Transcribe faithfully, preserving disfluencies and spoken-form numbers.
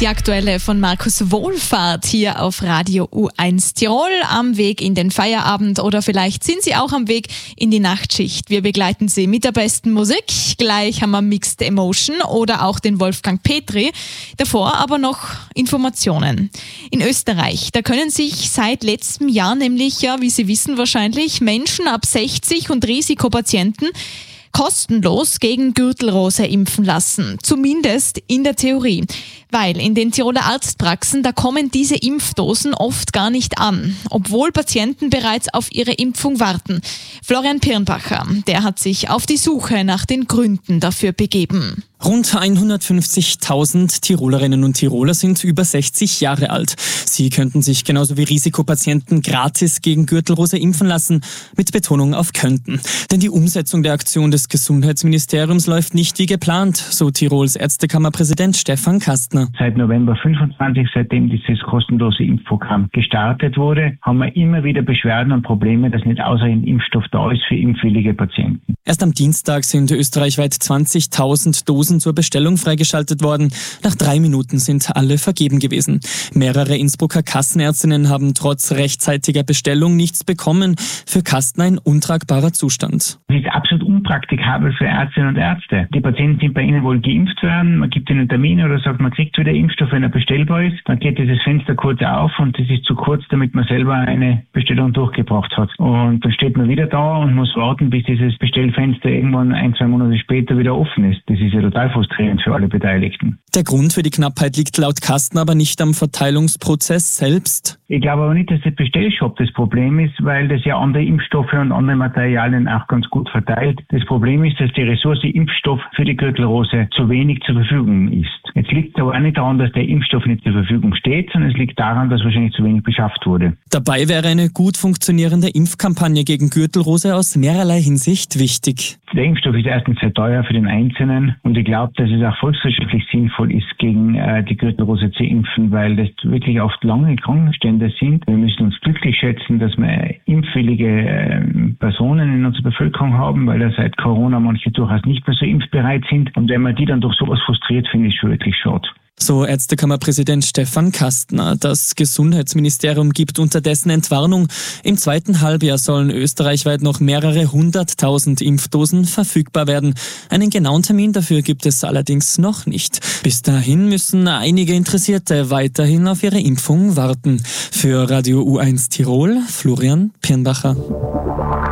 Die aktuelle von Markus Wohlfahrt hier auf Radio U eins Tirol am Weg in den Feierabend oder vielleicht sind Sie auch am Weg in die Nachtschicht. Wir begleiten Sie mit der besten Musik. Gleich haben wir Mixed Emotion oder auch den Wolfgang Petri. Davor aber noch Informationen. In Österreich, da können sich seit letztem Jahr nämlich, ja, wie Sie wissen wahrscheinlich, Menschen ab sechzig und Risikopatienten kostenlos gegen Gürtelrose impfen lassen. Zumindest in der Theorie. Weil in den Tiroler Arztpraxen, da kommen diese Impfdosen oft gar nicht an, obwohl Patienten bereits auf ihre Impfung warten. Florian Pirnbacher, der hat sich auf die Suche nach den Gründen dafür begeben. Rund hundertfünfzigtausend Tirolerinnen und Tiroler sind über sechzig Jahre alt. Sie könnten sich genauso wie Risikopatienten gratis gegen Gürtelrose impfen lassen, mit Betonung auf könnten. Denn die Umsetzung der Aktion des Gesundheitsministeriums läuft nicht wie geplant, so Tirols Ärztekammerpräsident Stefan Kastner. Seit November fünfundzwanzig, seitdem dieses kostenlose Impfprogramm gestartet wurde, haben wir immer wieder Beschwerden und Probleme, dass nicht ausreichend Impfstoff da ist für impfwillige Patienten. Erst am Dienstag sind österreichweit zwanzigtausend Dosen zur Bestellung freigeschaltet worden. Nach drei Minuten sind alle vergeben gewesen. Mehrere Innsbrucker Kassenärztinnen haben trotz rechtzeitiger Bestellung nichts bekommen. Für Kastner ein untragbarer Zustand. Es ist absolut unpraktikabel für Ärztinnen und Ärzte. Die Patienten sind bei ihnen wohl geimpft werden, man gibt ihnen Termine oder sagt, man kriegt wieder Impfstoff, wenn er bestellbar ist. Dann geht dieses Fenster kurz auf und das ist zu kurz, damit man selber eine Bestellung durchgebracht hat. Und dann steht man wieder da und muss warten, bis dieses Bestellfenster irgendwann ein, zwei Monate später wieder offen ist. Das ist ja total frustrierend für alle Beteiligten. Der Grund für die Knappheit liegt laut Kastner aber nicht am Verteilungsprozess selbst. Ich glaube aber nicht, dass der Bestellshop das Problem ist, weil das ja andere Impfstoffe und andere Materialien auch ganz gut verteilt. Das Problem ist, dass die Ressource Impfstoff für die Gürtelrose zu wenig zur Verfügung ist. Jetzt liegt es aber auch nicht daran, dass der Impfstoff nicht zur Verfügung steht, sondern es liegt daran, dass wahrscheinlich zu wenig beschafft wurde. Dabei wäre eine gut funktionierende Impfkampagne gegen Gürtelrose aus mehrerlei Hinsicht wichtig. Der Impfstoff ist erstens sehr teuer für den Einzelnen und ich glaube, dass es auch volkswirtschaftlich sinnvoll ist, gegen äh, die Gürtelrose zu impfen, weil das wirklich oft lange Krankenstände sind. Wir müssen uns glücklich schätzen, dass wir impfwillige äh, Personen in unserer Bevölkerung haben, weil da seit Corona manche durchaus nicht mehr so impfbereit sind. Und wenn man die dann durch sowas frustriert, finde ich schon wirklich schade. So Ärztekammerpräsident Stefan Kastner. Das Gesundheitsministerium gibt unterdessen Entwarnung. Im zweiten Halbjahr sollen österreichweit noch mehrere hunderttausend Impfdosen verfügbar werden. Einen genauen Termin dafür gibt es allerdings noch nicht. Bis dahin müssen einige Interessierte weiterhin auf ihre Impfung warten. Für Radio U eins Tirol, Florian Pirnbacher.